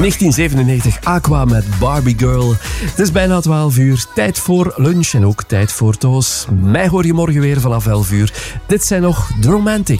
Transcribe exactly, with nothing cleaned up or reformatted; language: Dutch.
negentien zevenennegentig, Aqua met Barbie Girl. Het is bijna twaalf uur, tijd voor lunch en ook tijd voor toos. Mij hoor je morgen weer vanaf elf uur. Dit zijn nog The Romantics.